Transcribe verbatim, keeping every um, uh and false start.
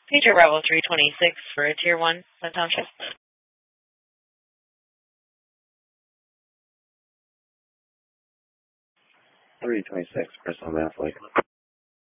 Major Bravo three twenty-six for a Tier one, Flint Township. three twenty-six, personal mail flight.